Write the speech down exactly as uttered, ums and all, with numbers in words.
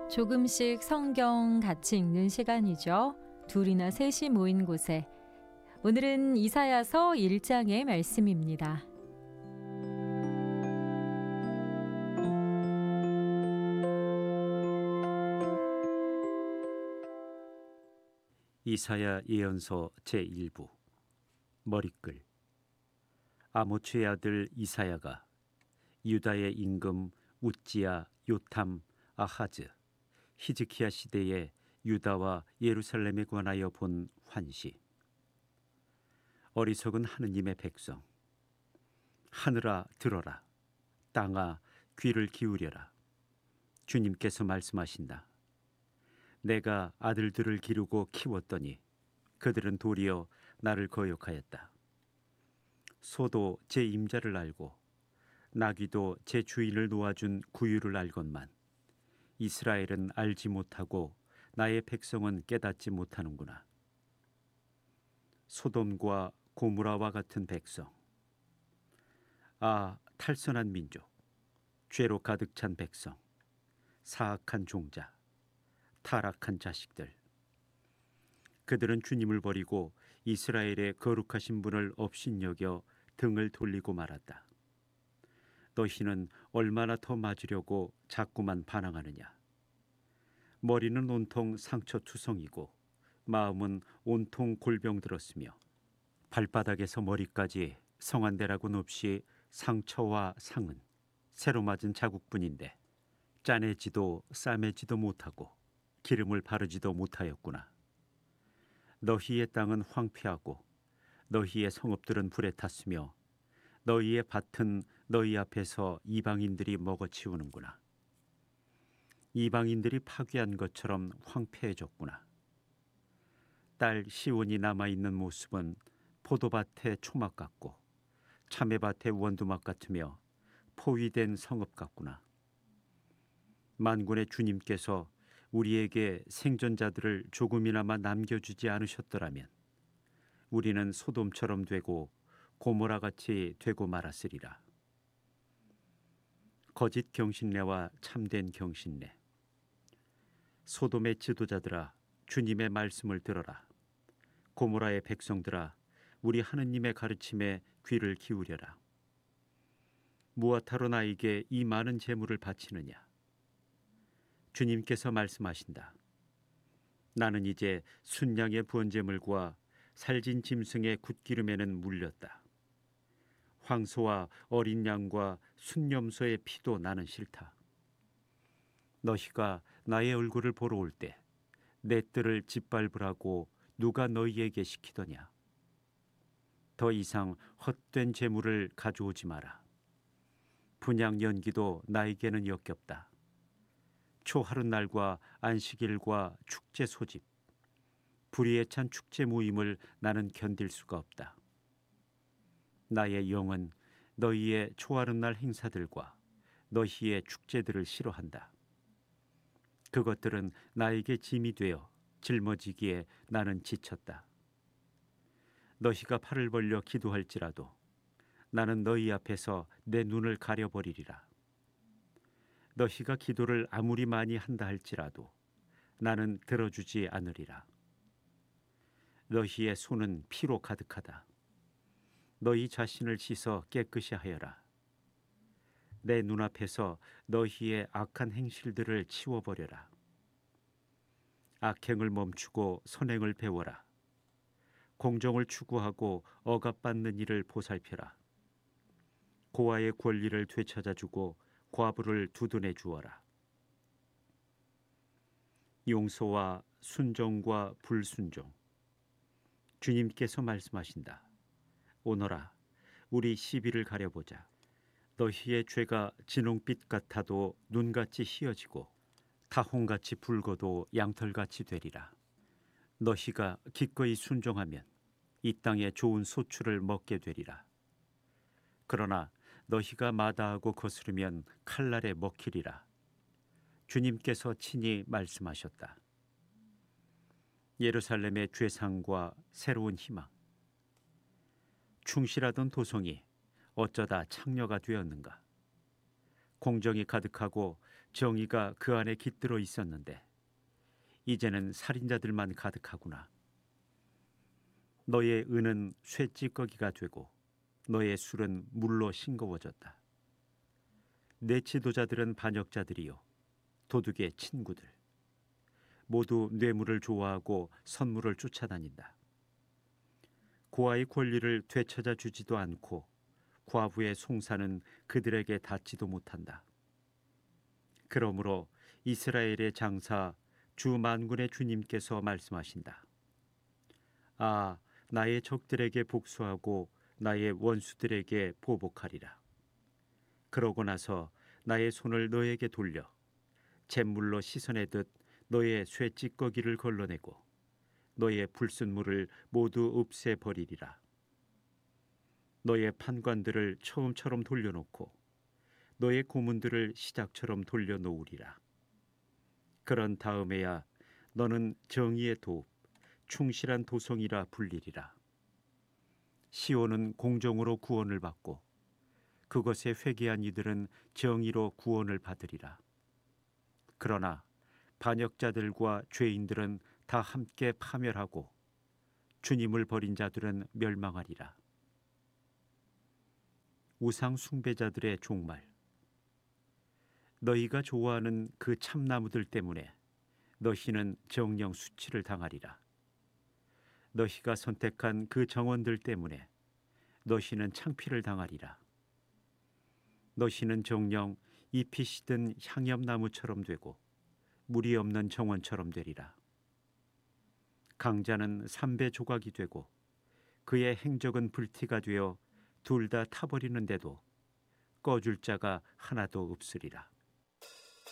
조금씩 성경 같이 읽는 시간이죠. 둘이나 셋이 모인 곳에. 오늘은 이사야서 일 장의 말씀입니다. 이사야 예언서 제일 부. 머리글. 아모츠의 아들 이사야가 유다의 임금 우찌야, 요탐, 아하즈, 히즈키야 시대에 유다와 예루살렘에 관하여 본 환시. 어리석은 하느님의 백성, 하늘아 들어라, 땅아 귀를 기울여라. 주님께서 말씀하신다. 내가 아들들을 기르고 키웠더니 그들은 도리어 나를 거역하였다. 소도 제 임자를 알고 나귀도 제 주인을 놓아준 구유를 알건만 이스라엘은 알지 못하고 나의 백성은 깨닫지 못하는구나. 소돔과 고무라와 같은 백성, 아 탈선한 민족, 죄로 가득 찬 백성, 사악한 종자, 타락한 자식들. 그들은 주님을 버리고 이스라엘의 거룩하신 분을 업신여겨 등을 돌리고 말았다. 너희는 얼마나 더 맞으려고 자꾸만 반항하느냐. 머리는 온통 상처투성이고 마음은 온통 골병 들었으며 발바닥에서 머리까지 성한데라고는 없이 상처와 상은 새로 맞은 자국뿐인데 짜내지도 싸매지도 못하고 기름을 바르지도 못하였구나. 너희의 땅은 황폐하고 너희의 성읍들은 불에 탔으며 너희의 밭은 너희 앞에서 이방인들이 먹어치우는구나. 이방인들이 파괴한 것처럼 황폐해졌구나. 딸 시온이 남아있는 모습은 포도밭의 초막 같고 참외밭의 원두막 같으며 포위된 성읍 같구나. 만군의 주님께서 우리에게 생존자들을 조금이나마 남겨주지 않으셨더라면 우리는 소돔처럼 되고 고모라같이 되고 말았으리라. 거짓 경신례와 참된 경신례. 소돔의 지도자들아, 주님의 말씀을 들어라. 고모라의 백성들아, 우리 하느님의 가르침에 귀를 기울여라. 무엇하러 나에게 이 많은 재물을 바치느냐. 주님께서 말씀하신다. 나는 이제 순양의 부언제물과 살진 짐승의 굿기름에는 물렸다. 황소와 어린 양과 순염소의 피도 나는 싫다. 너희가 나의 얼굴을 보러 올 때 내 뜰을 짓밟으라고 누가 너희에게 시키더냐. 더 이상 헛된 재물을 가져오지 마라. 분향 연기도 나에게는 역겹다. 초하룻날과 안식일과 축제 소집, 불의에 찬 축제 모임을 나는 견딜 수가 없다. 나의 영은 너희의 초하룻날 행사들과 너희의 축제들을 싫어한다. 그것들은 나에게 짐이 되어 짊어지기에 나는 지쳤다. 너희가 팔을 벌려 기도할지라도 나는 너희 앞에서 내 눈을 가려버리리라. 너희가 기도를 아무리 많이 한다 할지라도 나는 들어주지 않으리라. 너희의 손은 피로 가득하다. 너희 자신을 씻어 깨끗이 하여라. 내 눈앞에서 너희의 악한 행실들을 치워버려라. 악행을 멈추고 선행을 배워라. 공정을 추구하고 억압받는 일을 보살펴라. 고아의 권리를 되찾아주고 과부를 두둔해 주어라. 용서와 순종과 불순종. 주님께서 말씀하신다. 오너라, 우리 시비를 가려보자. 너희의 죄가 진홍빛 같아도 눈같이 희어지고 타홍같이 붉어도 양털같이 되리라. 너희가 기꺼이 순종하면 이 땅에 좋은 소출을 먹게 되리라. 그러나 너희가 마다하고 거스르면 칼날에 먹히리라. 주님께서 친히 말씀하셨다. 예루살렘의 죄상과 새로운 희망. 충실하던 도성이 어쩌다 창녀가 되었는가. 공정이 가득하고 정의가 그 안에 깃들어 있었는데 이제는 살인자들만 가득하구나. 너의 은은 쇠찌꺼기가 되고 너의 술은 물로 싱거워졌다. 내 지도자들은 반역자들이요 도둑의 친구들. 모두 뇌물을 좋아하고 선물을 쫓아다닌다. 고아의 권리를 되찾아 주지도 않고 과부의 송사는 그들에게 닿지도 못한다. 그러므로 이스라엘의 장사 주 만군의 주님께서 말씀하신다. 아, 나의 적들에게 복수하고 나의 원수들에게 보복하리라. 그러고 나서 나의 손을 너에게 돌려 잿물로 씻어내듯 너의 쇠찌꺼기를 걸러내고 너의 불순물을 모두 없애버리리라. 너의 판관들을 처음처럼 돌려놓고 너의 고문들을 시작처럼 돌려놓으리라. 그런 다음에야 너는 정의의 도읍, 충실한 도성이라 불리리라. 시온은 공정으로 구원을 받고 그것에 회개한 이들은 정의로 구원을 받으리라. 그러나 반역자들과 죄인들은 다 함께 파멸하고 주님을 버린 자들은 멸망하리라. 우상 숭배자들의 종말. 너희가 좋아하는 그 참나무들 때문에 너희는 정령 수치를 당하리라. 너희가 선택한 그 정원들 때문에 너희는 창피를 당하리라. 너희는 정령 잎이 시든 향엽나무처럼 되고 물이 없는 정원처럼 되리라. 강자는 삼배 조각이 되고 그의 행적은 불티가 되어 둘 다 타버리는데도 꺼줄 자가 하나도 없으리라.